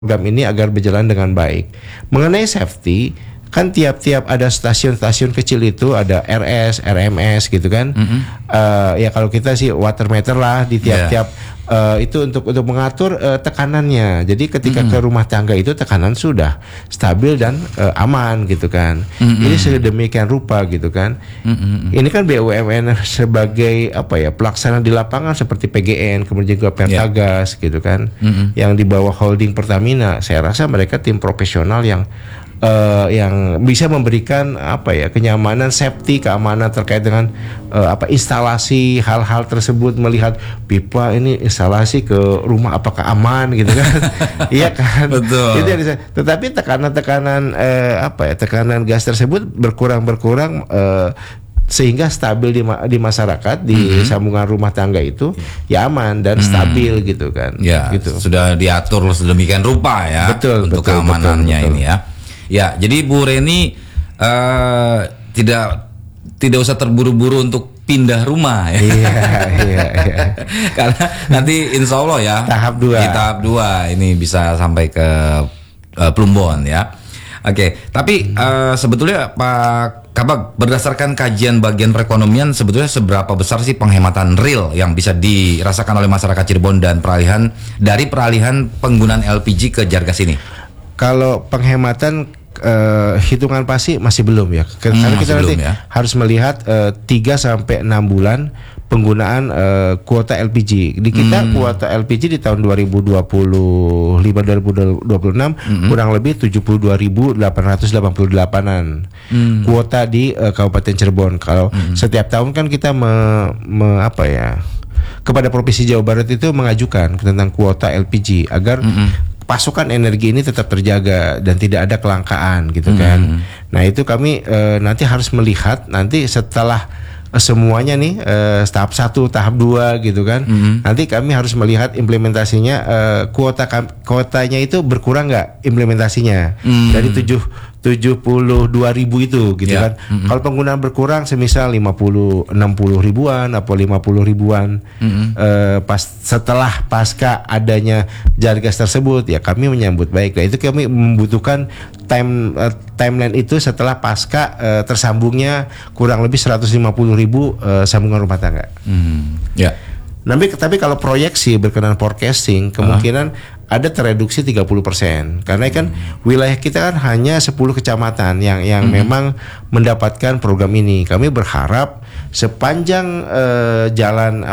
program ini agar berjalan dengan baik. Mengenai safety, kan tiap-tiap ada stasiun-stasiun kecil itu ada RS, RMS gitu kan. Ya kalau kita sih water meter lah di tiap-tiap itu untuk mengatur tekanannya. Jadi ketika ke rumah tangga itu tekanan sudah stabil dan aman gitu kan. Ini sedemikian rupa gitu kan. Ini kan BUMN sebagai apa ya, pelaksana di lapangan seperti PGN, kemudian juga Pertagas gitu kan. Yang di bawah holding Pertamina. Saya rasa mereka tim profesional yang bisa memberikan apa ya, kenyamanan, safety, keamanan terkait dengan instalasi hal-hal tersebut, melihat pipa ini instalasi ke rumah apakah aman gitu kan. Iya kan. Betul. Tetapi tekanan tekanan gas tersebut berkurang sehingga stabil di masyarakat, di sambungan rumah tangga itu ya aman dan stabil gitu kan. Ya, gitu. Sudah diatur sedemikian rupa ya. Betul, untuk betul, keamanannya betul. Ini ya. Ya, jadi Bu Reni tidak usah terburu-buru untuk pindah rumah ya. Iya. Karena nanti insya Allah ya tahap 2. Di tahap 2 ini bisa sampai ke Plumbon ya. Oke, tapi sebetulnya Pak Kabag, berdasarkan kajian bagian perekonomian, sebetulnya seberapa besar sih penghematan real yang bisa dirasakan oleh masyarakat Cirebon dan peralihan penggunaan LPG ke jar gas ini? Kalau penghematan hitungan pasti masih belum ya. Karena kita nanti harus melihat 3 sampai 6 bulan penggunaan kuota LPG. Di kita kuota LPG di tahun 2025-2026 kurang lebih 72.888-an kuota di Kabupaten Cirebon. Kalau setiap tahun kan kita kepada Provinsi Jawa Barat itu mengajukan tentang kuota LPG agar pasokan energi ini tetap terjaga dan tidak ada kelangkaan gitu kan. Nah itu kami nanti harus melihat nanti setelah semuanya nih tahap 1, tahap 2 gitu kan. Nanti kami harus melihat implementasinya, kuotanya itu berkurang nggak implementasinya dari 72.000 itu gitu kan. Kalau penggunaan berkurang semisal 50-60 ribuan atau 50 ribuan setelah pasca adanya jar gas tersebut, ya kami menyambut baik. Nah, itu kami membutuhkan timeline itu setelah pasca tersambungnya kurang lebih 150 ribu sambungan rumah tangga. Ya. Tapi kalau proyeksi berkenaan forecasting, kemungkinan ada tereduksi 30%. Karena kan wilayah kita kan hanya 10 kecamatan yang memang mendapatkan program ini. Kami berharap sepanjang jalan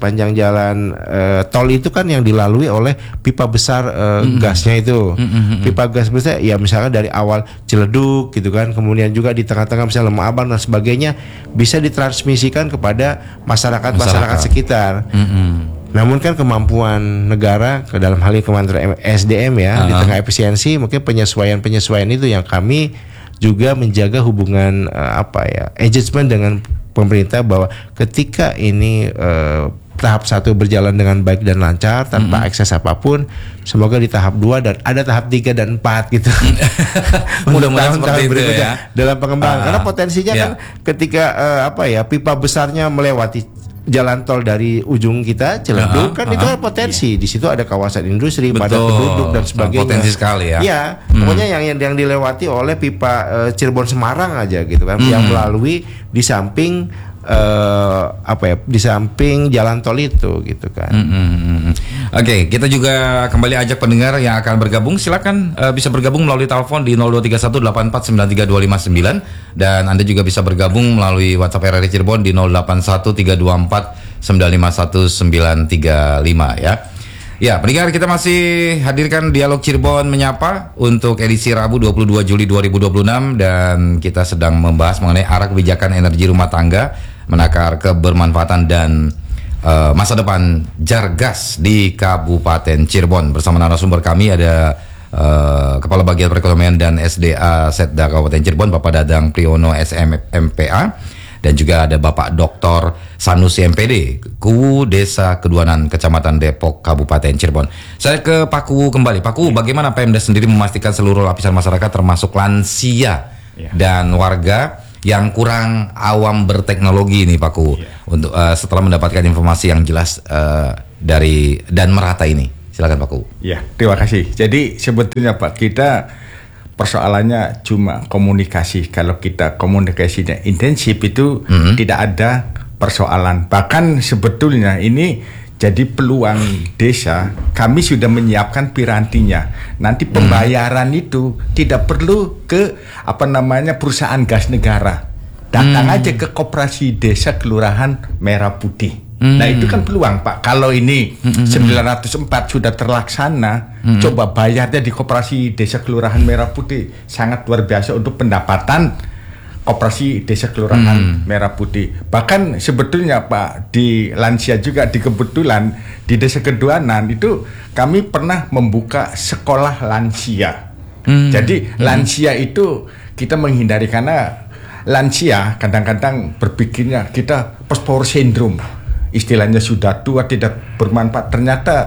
tol itu kan yang dilalui oleh pipa besar gasnya itu. Pipa gas besar ya misalnya dari awal Ciledug gitu kan, kemudian juga di tengah-tengah misalnya Lemah Abang dan sebagainya bisa ditransmisikan kepada masyarakat sekitar. Namun kan kemampuan negara ke dalam hal ini Kementerian SDM ya, di tengah efisiensi mungkin penyesuaian itu yang kami juga menjaga hubungan engagement dengan pemerintah, bahwa ketika ini tahap 1 berjalan dengan baik dan lancar tanpa ekses apapun, semoga di tahap 2 dan ada tahap 3 dan 4 gitu. Mudah-mudahan seperti itu ya dalam pengembangan. Karena potensinya kan ketika pipa besarnya melewati jalan tol dari ujung kita Ciledug kan itu kan potensi. Di situ ada kawasan industri, padat penduduk dan sebagainya. Potensi sekali ya. Iya, pokoknya yang dilewati oleh pipa Cirebon Semarang aja gitu kan, yang melalui di samping di samping jalan tol itu gitu kan. Oke, kita juga kembali ajak pendengar yang akan bergabung, silakan bisa bergabung melalui telepon di 0231849329 dan Anda juga bisa bergabung melalui WhatsApp RRI Cirebon di 081324951935 ya. Ya, pendengar, kita masih hadirkan dialog Cirebon Menyapa untuk edisi Rabu 22 Juli 2026 dan kita sedang membahas mengenai arah kebijakan energi rumah tangga, menakar kebermanfaatan dan masa depan jar gas di Kabupaten Cirebon. Bersama narasumber kami ada Kepala Bagian Perekonomian dan SDA Setda Kabupaten Cirebon, Bapak Dadang Priyono SMPA, dan juga ada Bapak Dr. Sanusi MPD, Kuwu Desa Keduanan, Kecamatan Depok, Kabupaten Cirebon. Saya ke Pak Kuwu kembali. Pak Kuwu, bagaimana Pemda sendiri memastikan seluruh lapisan masyarakat termasuk lansia dan warga yang kurang awam berteknologi ini, Pak Kuwu, untuk setelah mendapatkan informasi yang jelas dari dan merata ini? Silakan Pak Kuwu. Ya, terima kasih. Jadi sebetulnya Pak, kita persoalannya cuma komunikasi. Kalau kita komunikasinya intensif itu tidak ada persoalan. Bahkan sebetulnya ini jadi peluang desa. Kami sudah menyiapkan pirantinya. Nanti pembayaran itu tidak perlu ke perusahaan gas negara. Datang aja ke koperasi desa kelurahan Merah Putih. Nah itu kan peluang Pak. Kalau ini 904 sudah terlaksana, coba bayarnya di koperasi desa kelurahan Merah Putih, sangat luar biasa untuk pendapatan koperasi desa kelurahan Merah Putih. Bahkan sebetulnya Pak, di lansia juga, di kebetulan di desa Keduanan itu kami pernah membuka sekolah lansia. Jadi lansia itu kita menghindari, karena lansia kadang-kadang berpikirnya kita post power syndrome, istilahnya sudah tua tidak bermanfaat. Ternyata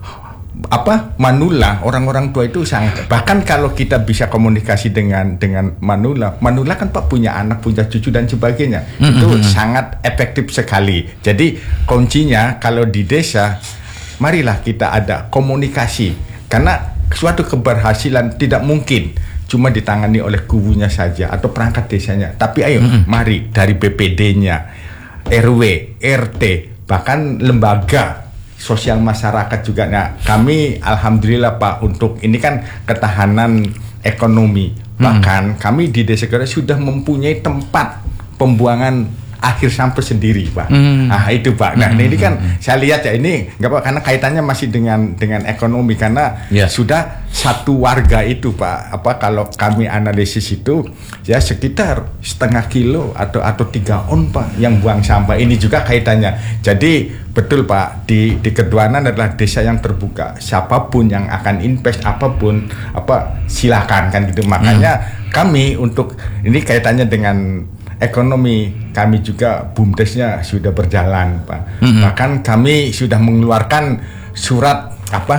manula, orang-orang tua itu sangat, bahkan kalau kita bisa komunikasi dengan manula kan Pak punya anak, punya cucu dan sebagainya, itu sangat efektif sekali. Jadi kuncinya kalau di desa, marilah kita ada komunikasi, karena suatu keberhasilan tidak mungkin cuma ditangani oleh kubunya saja atau perangkat desanya, tapi ayo mari dari BPD-nya, RW, RT, bahkan lembaga sosial masyarakat juga. Nah, kami alhamdulillah Pak, untuk ini kan ketahanan ekonomi. Bahkan kami di Desa Keduanan sudah mempunyai tempat pembuangan akhir sampah sendiri Pak. Nah itu Pak. Nah ini kan saya lihat ya, ini nggak Pak, karena kaitannya masih dengan ekonomi, karena sudah satu warga itu Pak, kalau kami analisis itu ya sekitar setengah kilo atau 3 on Pak yang buang sampah. Ini juga kaitannya. Jadi betul Pak, di Keduanan adalah desa yang terbuka. Siapapun yang akan invest apapun silakan kan gitu. Makanya kami untuk ini kaitannya dengan ekonomi, kami juga BUMDesnya sudah berjalan Pak. Bahkan kami sudah mengeluarkan surat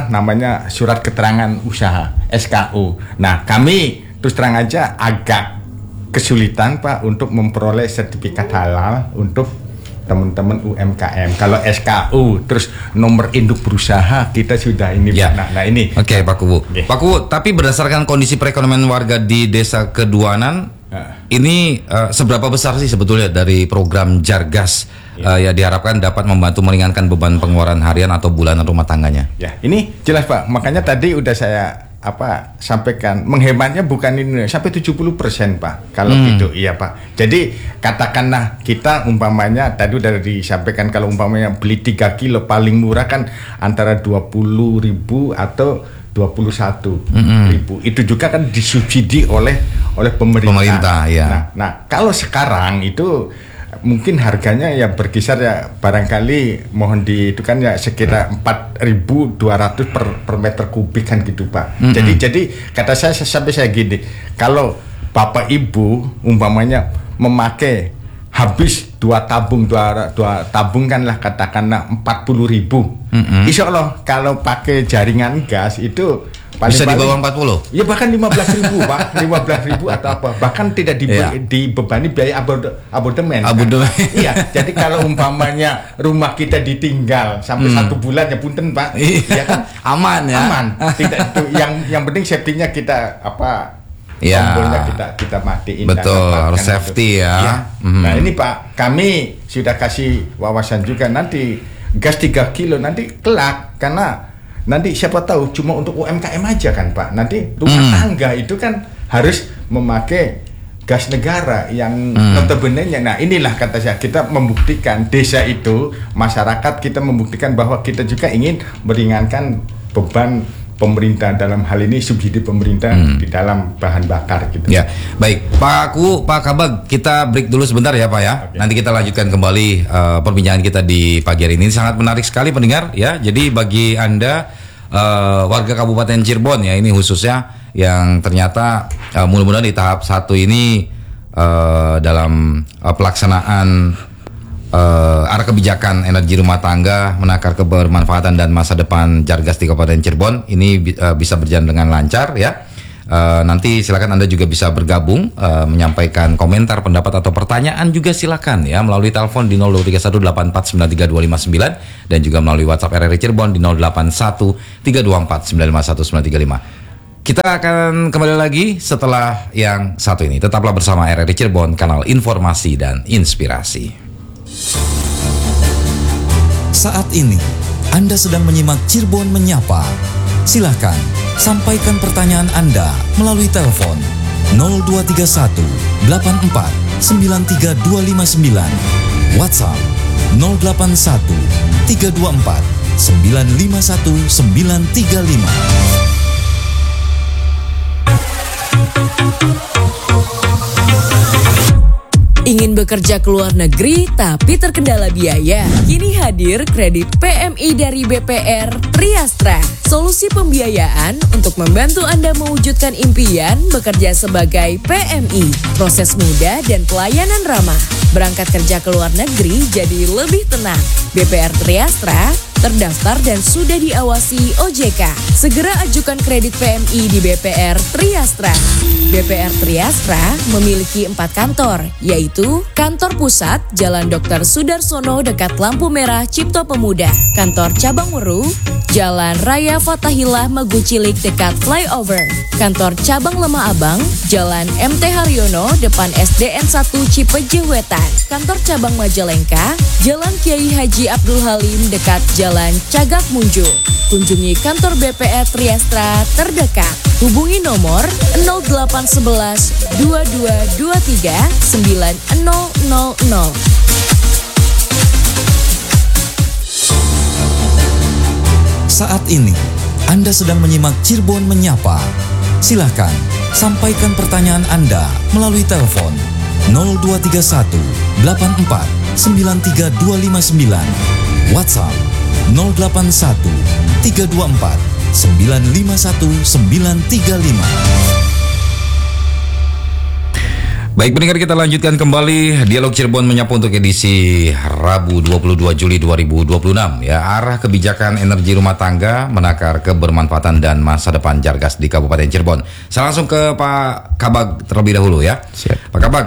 surat keterangan usaha SKU. Nah kami terus terang aja agak kesulitan Pak untuk memperoleh sertifikat halal untuk teman-teman UMKM. Kalau SKU terus nomor induk berusaha kita sudah ini. Nah ini. Oke Pak Kuwu. Pak Kuwu, tapi berdasarkan kondisi perekonomian warga di Desa Keduanan, ini seberapa besar sih sebetulnya dari program Jargas ya diharapkan dapat membantu meringankan beban pengeluaran harian atau bulanan rumah tangganya? Ya, ini jelas Pak. Makanya tadi udah saya sampaikan, menghematnya bukan ini sampai 70% Pak. Kalau itu iya Pak. Jadi katakanlah kita umpamanya tadi udah disampaikan, kalau umpamanya beli 3 kilo paling murah kan antara 20.000 atau 21.000. Itu juga kan disubsidi oleh pemerintah. Ya. Nah, kalau sekarang itu mungkin harganya ya berkisar ya barangkali mohon itu kan ya sekitar 4.200 per meter kubik kan gitu Pak. Jadi kata saya sampai saya gini, kalau Bapak Ibu umpamanya memakai habis 2 tabung kan lah katakanlah 40.000. Insya Allah kalau pakai jaringan gas itu bisa di bawah 40? Ya bahkan 15.000 Pak, 15.000 atau apa. Bahkan tidak dibebani biaya abodemen. Iya, jadi kalau umpamanya rumah kita ditinggal sampai 1 bulan ya punten Pak. Iya kan aman ya. Aman. Tidak itu yang penting safety-nya kita tombolnya kita matiin. Betul, harus safety ya. Nah ini Pak, kami sudah kasih wawasan juga, nanti gas 3 kilo nanti kelak, karena nanti siapa tahu cuma untuk UMKM aja kan Pak. Nanti rumah tangga itu kan harus memakai gas negara yang notabene-nya. Nah inilah kata saya, kita membuktikan desa itu, masyarakat kita membuktikan bahwa kita juga ingin meringankan beban pemerintah, dalam hal ini subsidi pemerintah di dalam bahan bakar gitu. Ya, baik Pak Kuwu, Pak Kabag, kita break dulu sebentar ya Pak ya. Nanti kita lanjutkan kembali perbincangan kita di pagi hari ini. Sangat menarik sekali pendengar ya. Jadi bagi Anda warga Kabupaten Cirebon ya, ini khususnya yang ternyata mudah-mudahan di tahap 1 ini dalam pelaksanaan arah kebijakan energi rumah tangga, menakar kebermanfaatan dan masa depan Jargas di Kabupaten Cirebon ini bisa berjalan dengan lancar ya. Nanti silakan Anda juga bisa bergabung, menyampaikan komentar, pendapat atau pertanyaan juga silakan ya melalui telepon di 0231849329 dan juga melalui WhatsApp RRI Cirebon di 081324951935. Kita akan kembali lagi setelah yang satu ini. Tetaplah bersama RRI Cirebon, kanal informasi dan inspirasi. Saat ini Anda sedang menyimak Cirebon Menyapa. Silakan sampaikan pertanyaan Anda melalui telepon 0231 84 93259, WhatsApp 081 324 951 935. Ingin bekerja ke luar negeri tapi terkendala biaya? Kini hadir kredit PMI dari BPR Triastra. Solusi pembiayaan untuk membantu Anda mewujudkan impian bekerja sebagai PMI. Proses mudah dan pelayanan ramah. Berangkat kerja ke luar negeri jadi lebih tenang. BPR Triastra terdaftar dan sudah diawasi OJK. Segera ajukan kredit PMI di BPR Triastra. BPR Triastra memiliki 4 kantor, yaitu Kantor Pusat, Jalan Dr. Sudarsono dekat lampu merah Cipto Pemuda. Kantor Cabang Meru, Jalan Raya Fatahillah Megucilik dekat flyover. Kantor Cabang Lemah Abang, Jalan MT Haryono depan SDN 1 Cipeje Wetan. Kantor Cabang Majalengka, Jalan Kiai Haji Abdul Halim dekat Jalan Cagak Munjul. Kunjungi kantor BPR Triastra terdekat. Hubungi nomor 0811 2223 9000. Saat ini Anda sedang menyimak Cirebon Menyapa. Silakan sampaikan pertanyaan Anda melalui telepon 0231 84 93259, WhatsApp 081 324 951 935. Baik pendengar, kita lanjutkan kembali dialog Cirebon Menyapa untuk edisi Rabu 22 Juli 2026 ya. Arah kebijakan energi rumah tangga menakar kebermanfaatan dan masa depan Jargas di Kabupaten Cirebon. Saya langsung ke Pak Kabag terlebih dahulu ya. Siap. Pak Kabag,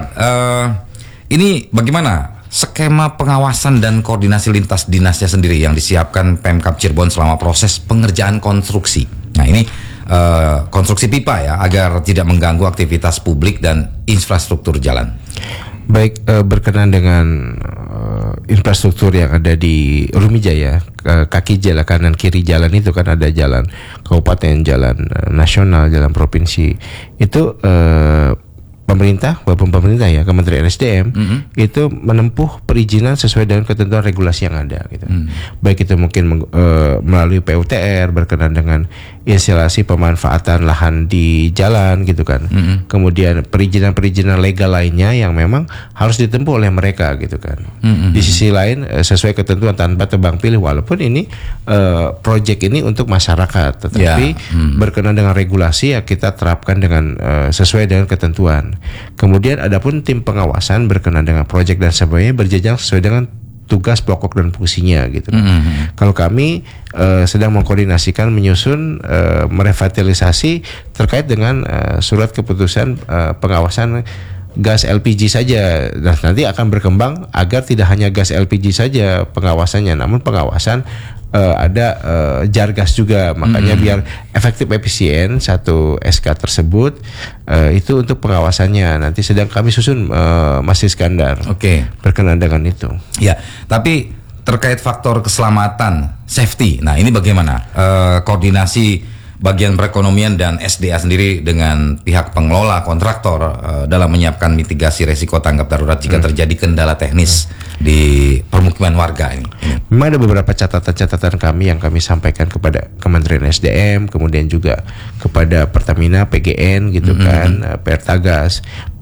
ini bagaimana skema pengawasan dan koordinasi lintas dinasnya sendiri yang disiapkan Pemkab Cirebon selama proses pengerjaan konstruksi? Nah ini konstruksi pipa ya, agar tidak mengganggu aktivitas publik dan infrastruktur jalan. Baik, berkenaan dengan infrastruktur yang ada di Rumijaya, kaki jalan kanan kiri jalan itu kan ada jalan kabupaten, jalan nasional, jalan provinsi. Itu pemerintah ya, Kementerian SDM itu menempuh perizinan sesuai dengan ketentuan regulasi yang ada gitu. Baik itu mungkin melalui PUTR berkenaan dengan instalasi pemanfaatan lahan di jalan gitu kan. Kemudian perizinan legal lainnya yang memang harus ditempuh oleh mereka gitu kan. Di sisi lain sesuai ketentuan tanpa tebang pilih, walaupun ini proyek ini untuk masyarakat, tetapi berkenaan dengan regulasi ya kita terapkan dengan sesuai dengan ketentuan. Kemudian adapun tim pengawasan berkenaan dengan proyek dan sebagainya berjenjang sesuai dengan tugas pokok dan fungsinya gitu. Kalau kami sedang mengkoordinasikan menyusun merevitalisasi terkait dengan surat keputusan pengawasan gas LPG saja, dan nanti akan berkembang agar tidak hanya gas LPG saja pengawasannya, namun pengawasan ada Jargas juga, makanya biar efektif efisien satu SK tersebut itu untuk pengawasannya nanti sedang kami susun Mas Iskandar. Berkenaan dengan itu. Ya, tapi terkait faktor keselamatan, safety. Nah, ini bagaimana koordinasi bagian perekonomian dan SDA sendiri dengan pihak pengelola kontraktor dalam menyiapkan mitigasi resiko tanggap darurat jika terjadi kendala teknis di permukiman warga ini? Memang ada beberapa catatan-catatan kami yang kami sampaikan kepada Kementerian SDM, kemudian juga kepada Pertamina, PGN gitu kan, Pertagas.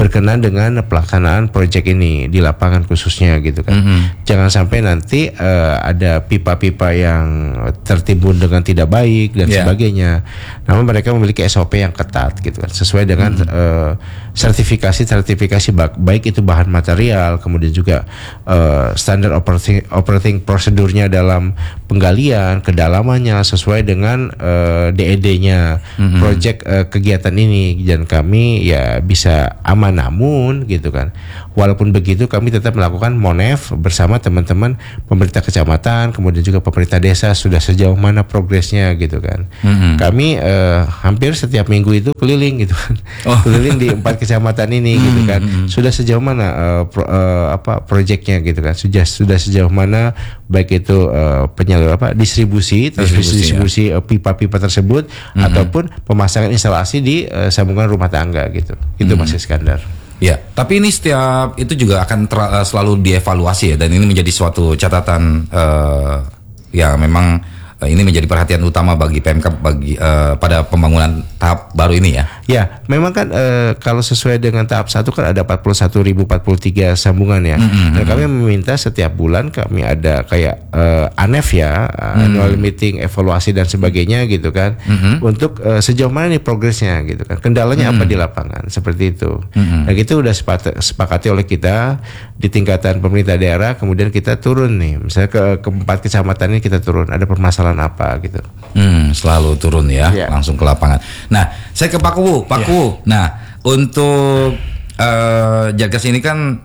berkenan dengan pelaksanaan proyek ini di lapangan khususnya gitu kan. Jangan sampai nanti ada pipa-pipa yang tertimbun dengan tidak baik dan sebagainya. Namun mereka memiliki SOP yang ketat gitu kan, sesuai dengan sertifikasi baik itu bahan material, kemudian juga standar operating prosedurnya dalam penggalian, kedalamannya sesuai dengan DED-nya proyek kegiatan ini, dan kami ya bisa aman. Namun gitu kan, walaupun begitu kami tetap melakukan MONEF bersama teman-teman pemerintah kecamatan, kemudian juga pemerintah desa sudah sejauh mana progresnya gitu kan. Kami hampir setiap minggu itu keliling gitu kan, keliling di 4 kecamatan ini gitu kan. Sudah sejauh mana proyeknya gitu kan, sudah sejauh mana baik itu distribusi pipa-pipa tersebut ataupun pemasangan instalasi di sambungan rumah tangga gitu. Itu Mas Iskandar. Ya, tapi ini setiap itu juga akan selalu dievaluasi ya, dan ini menjadi suatu catatan ya memang ini menjadi perhatian utama bagi PMK pada pembangunan tahap baru ini ya. Ya, memang kan kalau sesuai dengan tahap 1 kan ada 41.043 sambungan ya. Dan kami meminta setiap bulan kami ada kayak ANEF ya, annual meeting, evaluasi dan sebagainya gitu kan. Untuk sejauh mana nih progresnya gitu kan. Kendalanya apa di lapangan, seperti itu. Dan itu udah sepakati oleh kita di tingkatan pemerintah daerah, kemudian kita turun nih. Misalnya ke 4 kecamatan ini kita turun, ada permasalahan apa gitu. Selalu turun ya, langsung ke lapangan. Nah, saya ke Pak Kuwu. Nah, untuk Jargas ini kan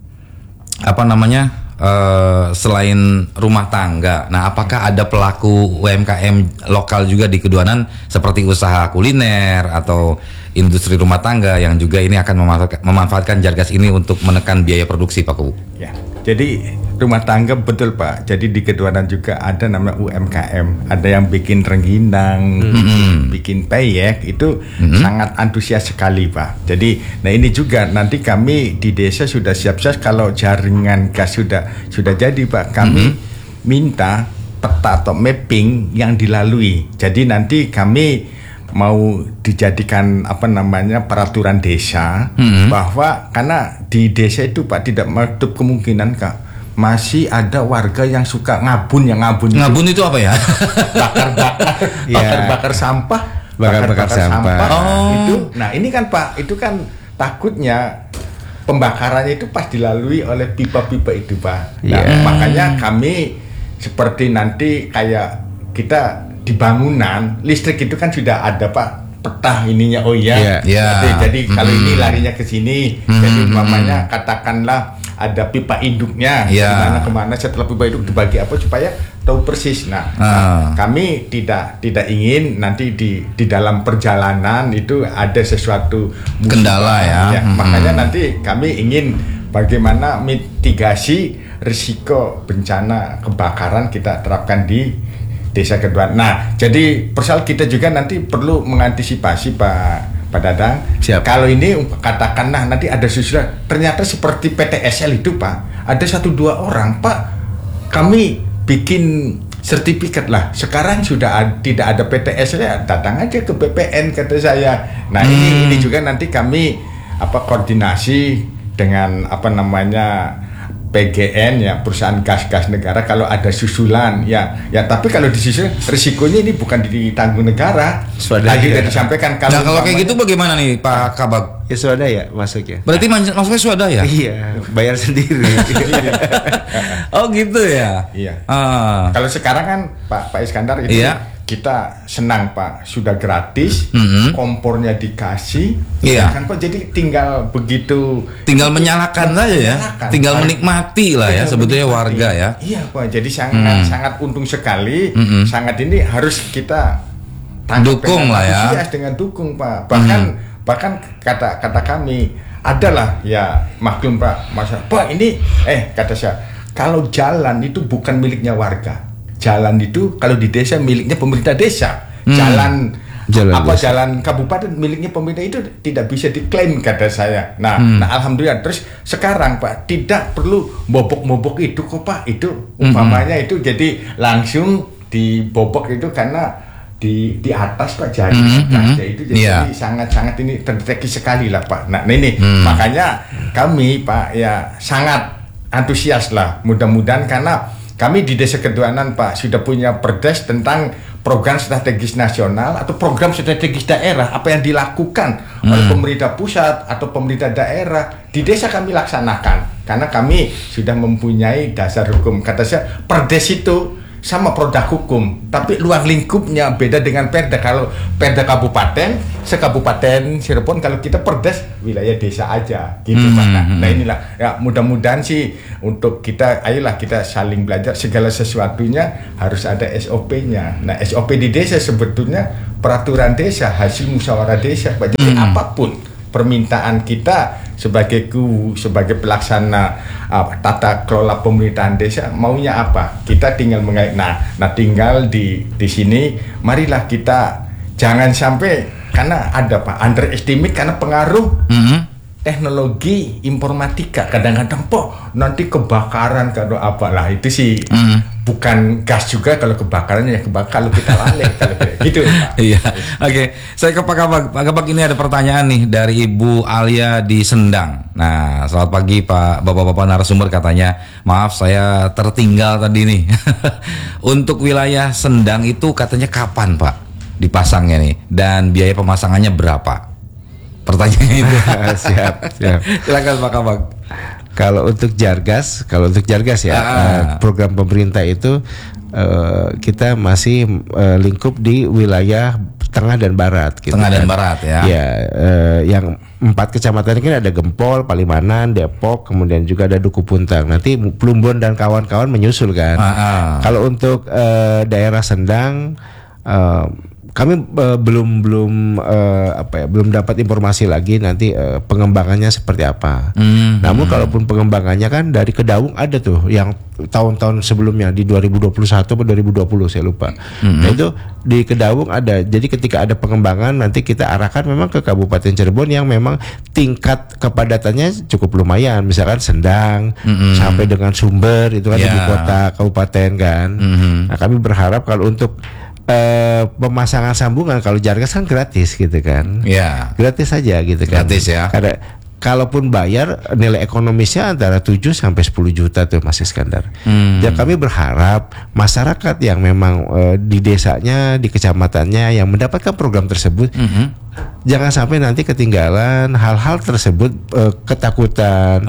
selain rumah tangga, nah apakah ada pelaku UMKM lokal juga di Keduanan seperti usaha kuliner atau industri rumah tangga yang juga ini akan memanfaatkan Jargas ini untuk menekan biaya produksi, Pak Kuwu? Ya, jadi rumah tangga betul Pak. Jadi di Keduanan juga ada namanya UMKM, ada yang bikin rengginang, bikin peyek, itu sangat antusias sekali Pak. Jadi, nah ini juga nanti kami di desa sudah siap-siap kalau jaringan gas sudah jadi Pak. Kami minta peta atau mapping yang dilalui. Jadi nanti kami mau dijadikan peraturan desa bahwa karena di desa itu Pak tidak menutup kemungkinan Kak, masih ada warga yang suka ngabun itu apa ya? bakar sampah, bakar sampah. Nah ini kan Pak, itu kan takutnya pembakarannya itu pas dilalui oleh pipa-pipa itu Pak. Nah, makanya kami seperti nanti kayak kita di bangunan listrik itu kan sudah ada Pak, peta ininya. Jadi kalau ini larinya ke sini, jadi umpamanya katakanlah ada pipa induknya, kemana setelah pipa induk dibagi apa supaya tahu persis. Nah, kami tidak ingin nanti di dalam perjalanan itu ada sesuatu kendala ya. Makanya nanti kami ingin bagaimana mitigasi risiko bencana kebakaran kita terapkan di Desa Keduanan. Nah, jadi persoal kita juga nanti perlu mengantisipasi Pak Dadang. Siap. Kalau ini katakanlah nanti ada susulan, ternyata seperti PTSL itu Pak, ada 1-2 orang Pak, kami bikin sertifikat lah. Sekarang sudah tidak ada PTSL, ya datang aja ke BPN kata saya. Nah ini juga nanti kami koordinasi dengan PGN ya, perusahaan gas negara, kalau ada susulan ya tapi kalau disusul risikonya ini bukan ditanggung negara. Lagi sudah disampaikan kalau kayak gitu bagaimana nih Pak Kabag? Ya swadaya masuknya. Berarti masuknya swadaya? Iya, bayar sendiri. Oh gitu ya. Iya. Kalau sekarang kan Pak Iskandar itu kita senang Pak, sudah gratis, kompornya dikasih, kan kok jadi tinggal menyalakan saja ya, tinggal menikmati lah ya sebetulnya warga ya. Iya Pak, jadi sangat untung sekali, sangat ini harus kita dukung lah ya. Dengan dukung Pak, bahkan kata kami adalah ya maklum Pak, Pak ini kata saya, kalau jalan itu bukan miliknya warga. Jalan itu kalau di desa miliknya pemerintah desa. Jalan kabupaten miliknya pemerintah itu tidak bisa diklaim kata saya. Nah, alhamdulillah. Terus sekarang Pak tidak perlu bobok itu kok Pak. Itu umpamanya itu jadi langsung dibobok itu karena di atas Pak jadi itu jadi sangat-sangat ini terdeteksi sekali lah Pak. Nah ini makanya kami Pak ya sangat antusias lah, mudah-mudahan karena kami di Desa Ketuhanan Pak sudah punya perdes tentang program strategis nasional atau program strategis daerah apa yang dilakukan oleh pemerintah pusat atau pemerintah daerah di desa kami laksanakan karena kami sudah mempunyai dasar hukum. Kata saya perdes itu sama produk hukum, tapi luar lingkupnya beda dengan perda. Kalau perda kabupaten, sekabupaten Cirebon, kalau kita perdes wilayah desa aja, gitu Pak. Nah inilah, ya mudah-mudahan sih untuk kita, ayolah kita saling belajar segala sesuatunya harus ada SOP-nya. Nah SOP di desa sebetulnya peraturan desa, hasil musyawarah desa, Pak. Jadi apapun permintaan kita sebagai sebagai pelaksana tata kelola pemerintahan desa maunya apa kita tinggal nah tinggal di sini marilah kita jangan sampai karena ada Pak underestimate karena pengaruh teknologi informatika kadang-kadang nanti kebakaran kalau apalah itu sih bukan gas juga kalau kebakarannya ya kebakar kalau kita lalai kalau gitu Pak. Iya. Oke, saya ke Pak Kabak. Pak Kabak ini ada pertanyaan nih dari Ibu Alia di Sendang. Nah, selamat pagi Pak Bapak-bapak narasumber katanya. Maaf saya tertinggal tadi nih. Untuk wilayah Sendang itu katanya kapan Pak dipasangnya nih dan biaya pemasangannya berapa? Pertanyaan itu. Siap. Silakan Pak Kabak. Kalau untuk Jargas ya program pemerintah itu kita masih lingkup di wilayah tengah dan barat. Gitu tengah dan barat ya. Ya, yang 4 kecamatan ini ada Gempol, Palimanan, Depok, kemudian juga ada Duku Puntang. Nanti Plumbon dan kawan-kawan menyusul kan. Kalau untuk daerah Sendang kami belum dapat informasi lagi nanti pengembangannya seperti apa. Namun kalaupun pengembangannya kan dari Kedaung ada tuh yang tahun-tahun sebelumnya di 2021 atau 2020 saya lupa. Nah itu di Kedaung ada. Jadi ketika ada pengembangan nanti kita arahkan memang ke Kabupaten Cirebon yang memang tingkat kepadatannya cukup lumayan. Misalkan Sendang sampai dengan Sumber itu kan ibu kota kabupaten kan. Nah kami berharap kalau untuk pemasangan sambungan kalau Jargas kan gratis gitu kan. Iya. Gratis saja gitu kan. Gratis ya. Karena kalaupun bayar nilai ekonomisnya antara 7 sampai 10 juta tuh Mas Iskandar. Ya kami berharap masyarakat yang memang di desanya, di kecamatannya yang mendapatkan program tersebut jangan sampai nanti ketinggalan hal-hal tersebut ketakutan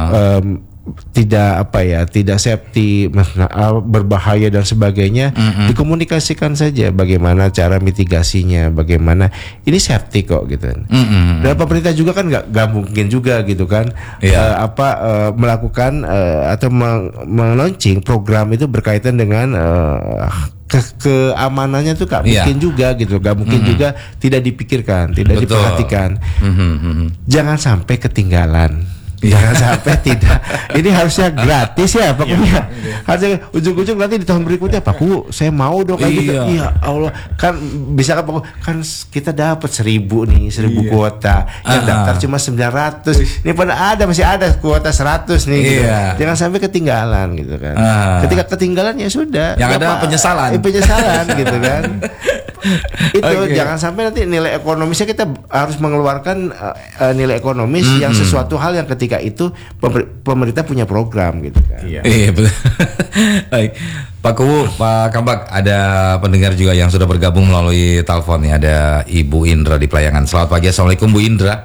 tidak safety, berbahaya dan sebagainya, dikomunikasikan saja bagaimana cara mitigasinya, bagaimana ini safety kok gitu. Dan pemerintah juga kan nggak mungkin juga gitu kan melakukan atau melaunching program itu berkaitan dengan keamanannya tuh gak mungkin juga gitu, gak mungkin juga tidak dipikirkan, tidak diperhatikan. Jangan sampai ketinggalan. Jangan sampai tidak. Ini harusnya gratis ya pokoknya. Harusnya ujung-ujung nanti di tahun berikutnya Pak Ku, saya mau dong kayak gitu. Iya Allah, kan bisa kan kita dapat 1.000 kuota. Yang daftar cuma 900. Ini pada masih ada kuota 100 nih gitu. Jangan sampai ketinggalan gitu kan. Ketika ketinggalan ya sudah. Yang ada penyesalan. Penyesalan gitu kan. Itu jangan sampai nanti nilai ekonomisnya kita harus mengeluarkan nilai ekonomis yang sesuatu hal yang ketika itu pemerintah punya program gitu kan. Iya betul. Baik. Pak Kuwu, Pak Kabak, ada pendengar juga yang sudah bergabung melalui telepon nih. Ada Ibu Indra di Pelayangan. Selamat pagi, assalamualaikum Bu Indra.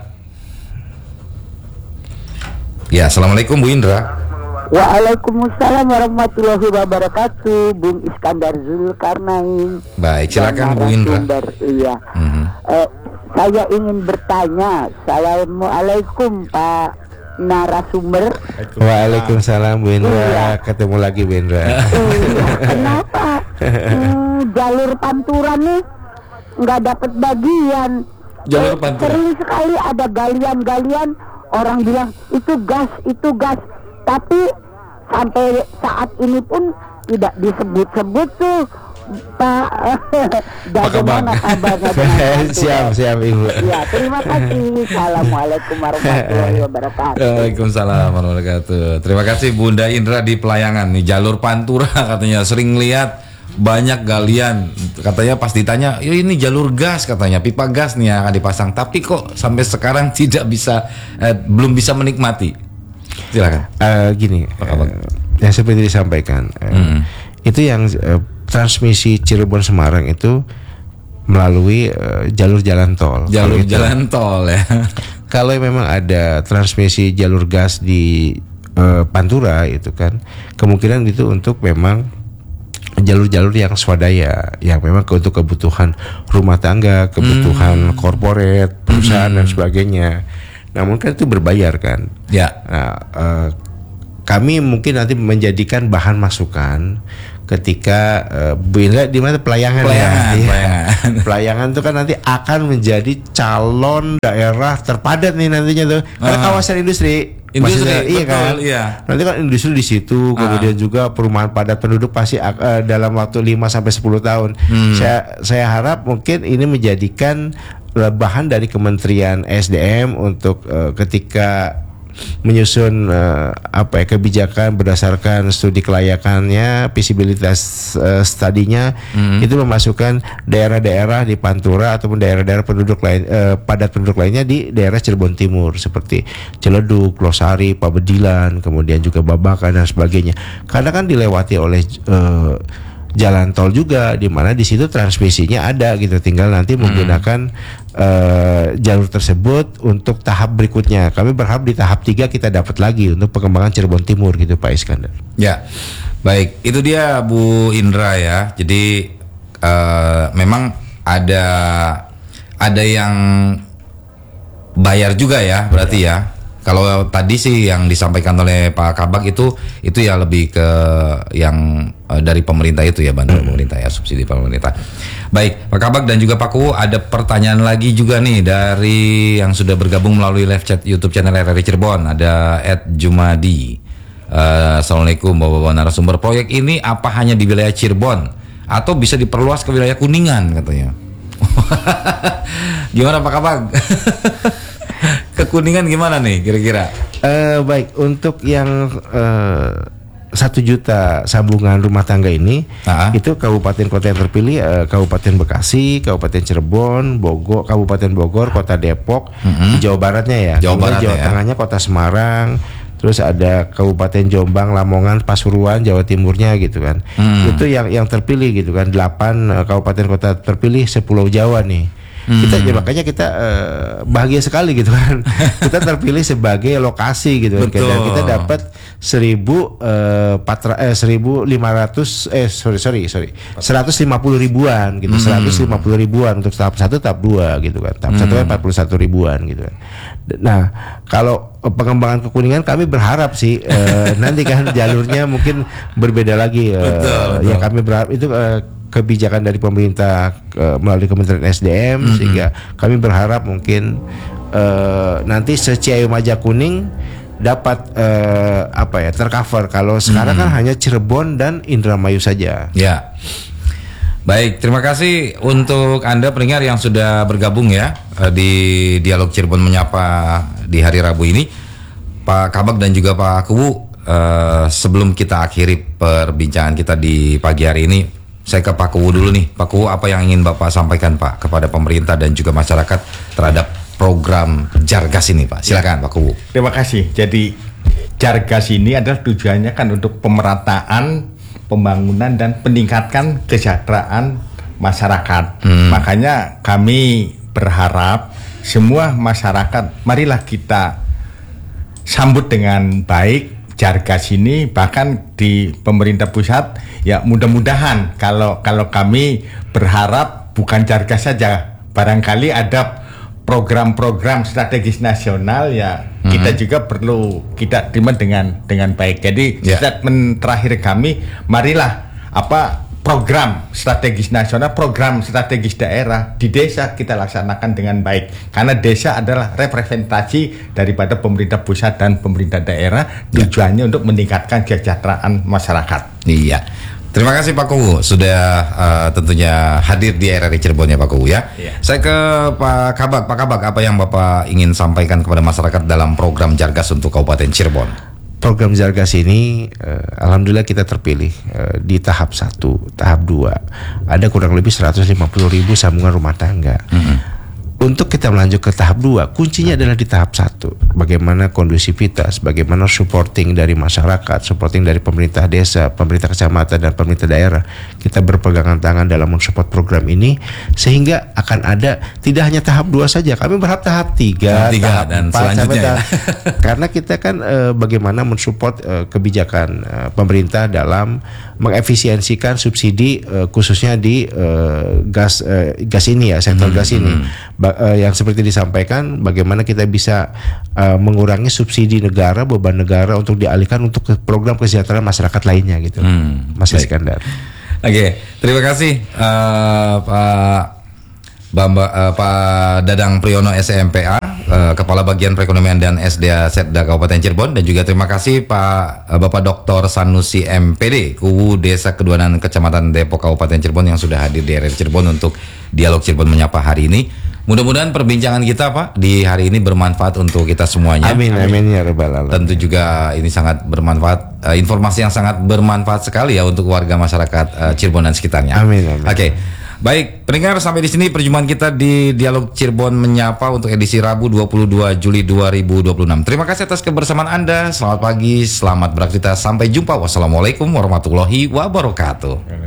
Ya, assalamualaikum Bu Indra. Waalaikumsalam warahmatullahi wabarakatuh, Bung Iskandar Zulkarnain. Baik, silakan Bu Indra. Iya. Saya ingin bertanya. Assalamualaikum Pak narasumber. Waalaikumsalam Bu Indra. Ketemu lagi Bu Indra. Kenapa jalur Panturan nih nggak dapat bagian? Jalur Panturan. Sering sekali ada galian-galian, orang bilang itu gas, tapi sampai saat ini pun tidak disebut-sebut tuh Pak. Bagaimana kabarnya? Siap Ibu. Ya, terima kasih. Assalamualaikum warahmatullahi wabarakatuh. Waalaikumsalam warahmatullahi wabarakatuh. Terima kasih Bunda Indra di Pelayangan nih, jalur Pantura katanya sering lihat banyak galian. Katanya pas ditanya, "Ya ini jalur gas," katanya, pipa gas nih yang akan dipasang. Tapi kok sampai sekarang tidak bisa, belum bisa menikmati. Silakan. Gini, yang seperti disampaikan, itu yang transmisi Cirebon Semarang itu melalui jalur jalan tol. Jalur jalan tol ya. Kalau memang ada transmisi jalur gas di Pantura itu kan, kemungkinan itu untuk memang jalur-jalur yang swadaya, yang memang untuk kebutuhan rumah tangga, kebutuhan korporat, perusahaan dan sebagainya. Namun kan itu berbayar kan. Ya. Nah, kami mungkin nanti menjadikan bahan masukan ketika di mana pelayangan. Pelayangan itu kan nanti akan menjadi calon daerah terpadat nih nantinya tuh. Karena kawasan industri, iya kan. Iya. Nanti kan industri di situ, kemudian juga perumahan padat penduduk pasti dalam waktu 5 sampai 10 tahun. Saya harap mungkin ini menjadikan bahan dari Kementerian SDM untuk ketika menyusun kebijakan berdasarkan studi kelayakannya, visibilitas studinya, itu memasukkan daerah-daerah di Pantura ataupun daerah-daerah penduduk lain, padat penduduk lainnya di daerah Cirebon Timur seperti Ciledug, Losari, Pabedilan, kemudian juga Babakan dan sebagainya. Karena kan dilewati oleh jalan tol juga, di mana di situ transmisinya ada gitu, tinggal nanti menggunakan jalur tersebut untuk tahap berikutnya. Kami berharap di tahap 3 kita dapat lagi untuk pengembangan Cirebon Timur gitu Pak Iskandar. Ya, baik, itu dia Bu Indra ya. Jadi memang ada yang bayar juga ya, berarti ya. Kalau tadi sih yang disampaikan oleh Pak Kabak itu ya lebih ke yang dari pemerintah itu ya, bantuan pemerintah ya, subsidi pemerintah. Baik, Pak Kabak dan juga Pak Kuwu, ada pertanyaan lagi juga nih dari yang sudah bergabung melalui live chat YouTube channel RRI Cirebon. Ada @Jumadi. Assalamualaikum Bapak-bapak narasumber. Proyek ini apa hanya di wilayah Cirebon atau bisa diperluas ke wilayah Kuningan katanya? Gimana Pak Kabak? Ke Kuningan gimana nih kira-kira? Baik, untuk yang 1 juta sambungan rumah tangga ini, itu kabupaten kota yang terpilih Kabupaten Bekasi, Kabupaten Cirebon, Bogor, Kabupaten Bogor, Kota Depok, Jawa Baratnya ya. Jawa Tengahnya Kota Semarang, terus ada Kabupaten Jombang, Lamongan, Pasuruan, Jawa Timurnya gitu kan. Itu yang terpilih gitu kan. 8 kabupaten kota terpilih sepulau Jawa nih. Makanya kita bahagia sekali gitu kan. Kita terpilih sebagai lokasi gitu kan. Dan kita dapat 150 ribuan gitu. 150 ribuan untuk tahap 1, tahap 2 gitu kan. Tahap 1 kan 41 ribuan gitu kan. Nah, kalau pengembangan ke Kuningan kami berharap sih nanti kan jalurnya mungkin berbeda lagi. Betul. Ya kami berharap itu kebijakan dari pemerintah melalui Kementerian SDM, sehingga kami berharap mungkin nanti Ciayu Majakuning dapat tercover. Kalau sekarang kan hanya Cirebon dan Indramayu saja. Ya. Baik, terima kasih untuk Anda pendengar yang sudah bergabung ya di Dialog Cirebon Menyapa di hari Rabu ini. Pak Kabak dan juga Pak Kuwu, sebelum kita akhiri perbincangan kita di pagi hari ini, saya ke Pak Kuwu dulu nih. Pak Kuwu, apa yang ingin Bapak sampaikan Pak kepada pemerintah dan juga masyarakat terhadap program Jargas ini Pak? Silakan Pak Kuwu. Terima kasih. Jadi Jargas ini adalah tujuannya kan untuk pemerataan, pembangunan dan peningkatan kesejahteraan masyarakat. Makanya kami berharap semua masyarakat, marilah kita sambut dengan baik Jargas ini, bahkan di pemerintah pusat ya mudah-mudahan kalau kami berharap bukan Jargas saja, barangkali ada program-program strategis nasional ya kita juga perlu kita terima dengan baik. Jadi statement terakhir kami, marilah program strategis nasional, program strategis daerah di desa kita laksanakan dengan baik, karena desa adalah representasi daripada pemerintah pusat dan pemerintah daerah, tujuannya untuk meningkatkan kesejahteraan masyarakat. Iya. Terima kasih Pak Kuwu sudah tentunya hadir di RRI Cirebon ya Pak Kuwu ya. Saya ke Pak Kabak. Pak Kabak, apa yang Bapak ingin sampaikan kepada masyarakat dalam program Jargas untuk Kabupaten Cirebon? program Zargas ini alhamdulillah kita terpilih di tahap 1, tahap 2. Ada kurang lebih 150.000 sambungan rumah tangga. Untuk kita melanjut ke tahap 2, kuncinya adalah di tahap 1. Bagaimana kondusivitas, bagaimana supporting dari masyarakat, supporting dari pemerintah desa, pemerintah kecamatan, dan pemerintah daerah. Kita berpegangan tangan dalam mensupport program ini, sehingga akan ada tidak hanya tahap 2 saja. Kami berharap tahap 3, tahap dan 4, selanjutnya. karena kita kan bagaimana mensupport kebijakan pemerintah dalam mengefisiensikan subsidi khususnya di gas ini ya, sektor gas ini. Yang seperti disampaikan, bagaimana kita bisa mengurangi subsidi negara, beban negara untuk dialihkan untuk program kesejahteraan masyarakat lainnya gitu. Mas Iskandar. Oke, terima kasih Pak Dadang Priyono SMPA, Kepala Bagian Perekonomian dan SDA Setda Kabupaten Cirebon, dan juga terima kasih Bapak Dr. Sanusi MPD, UU Desa Keduanan Kecamatan Depok Kabupaten Cirebon yang sudah hadir di RRI Cirebon untuk Dialog Cirebon Menyapa hari ini. Mudah-mudahan perbincangan kita Pak di hari ini bermanfaat untuk kita semuanya. Amin, amin ya rabbal alamin. Tentu juga ini sangat bermanfaat, informasi yang sangat bermanfaat sekali ya untuk warga masyarakat Cirebon dan sekitarnya. Amin, amin. Oke. Baik, pendengar, sampai di sini perjumpaan kita di Dialog Cirebon Menyapa untuk edisi Rabu 22 Juli 2026. Terima kasih atas kebersamaan Anda. Selamat pagi, selamat beraktivitas. Sampai jumpa. Wassalamualaikum warahmatullahi wabarakatuh.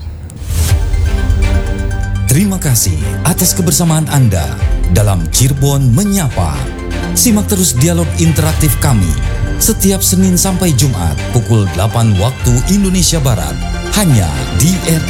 Terima kasih atas kebersamaan Anda dalam Cirebon Menyapa. Simak terus dialog interaktif kami setiap Senin sampai Jumat pukul 8 waktu Indonesia Barat hanya di RRI